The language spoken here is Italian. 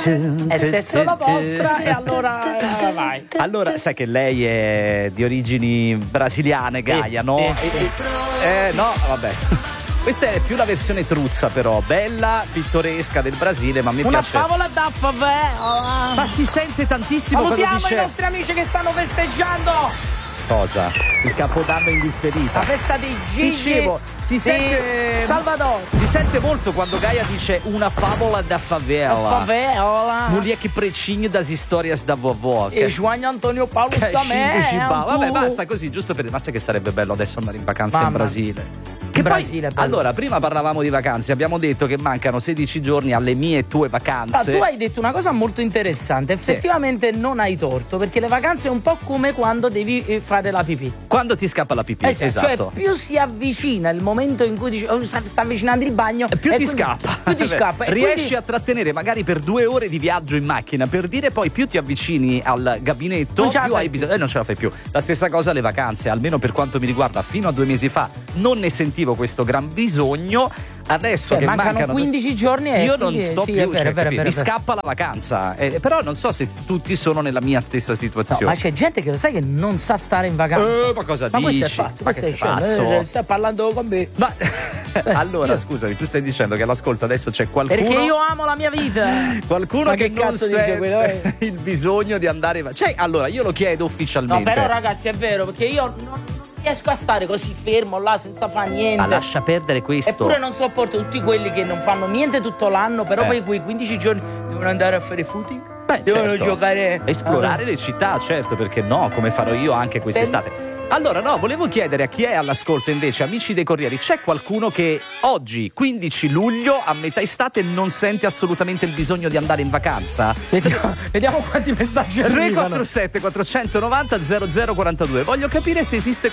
È se solo vostra e allora vai. Allora, sai che lei è di origini brasiliane, Gaia, no? No, vabbè. Questa è più la versione truzza, però, bella, pittoresca del Brasile, ma mi Una piace. favola da favela. Ma si sente tantissimo cosa Salutiamo dice. i nostri amici che stanno festeggiando Cosa? Il Capodanno indifferita. la festa di Gigi. Dicevo, si sente Salvador. Si sente molto quando Gaia dice una favola da favela. Favela. Mulher que pretinho das histórias da vovó. E Juan Antonio Paolo Samento. Vabbè, basta così, giusto per. Ma sai che sarebbe bello adesso andare in vacanza in Brasile? Che Brasile, poi, allora, prima parlavamo di vacanze, abbiamo detto che mancano 16 giorni alle mie e tue vacanze. Tu hai detto una cosa molto interessante. Effettivamente non hai torto, perché le vacanze è un po' come quando devi fare la pipì. Quando ti scappa la pipì, esatto. Cioè, più si avvicina il momento in cui dici sta avvicinando il bagno, più ti scappa. Più ti scappa. Riesci a trattenere magari per 2 ore di viaggio in macchina, per dire, poi più ti avvicini al gabinetto, più hai bisogno. Non ce la fai più. La stessa cosa alle vacanze, almeno per quanto mi riguarda, fino a 2 mesi fa non ne sentivo questo gran bisogno. Adesso che mancano 15 giorni e io non sto più, è vero, mi scappa la vacanza, però non so se tutti sono nella mia stessa situazione. No, ma c'è gente che lo sai che non sa stare in vacanza. Ma cosa ma dici? Questo è pazzo, Ma che sei pazzo? Stai parlando con me. Ma allora scusami, tu stai dicendo che all'ascolto adesso c'è qualcuno, perché io amo la mia vita. Qualcuno ma che non cazzo sente dice quello, il bisogno di andare allora io lo chiedo ufficialmente. No, però ragazzi è vero, perché io non riesco a stare così fermo là senza fare niente. Ma lascia perdere questo. Eppure non sopporto tutti quelli che non fanno niente tutto l'anno, però poi quei 15 giorni devono andare a fare footing. Devono giocare, esplorare le città, certo, perché no, come farò io anche quest'estate. Allora, no, volevo chiedere a chi è all'ascolto invece, amici dei Corrieri, c'è qualcuno che oggi, 15 luglio, a metà estate, non sente assolutamente il bisogno di andare in vacanza? Vediamo quanti messaggi arrivano. 347 490 0042. Voglio capire se esiste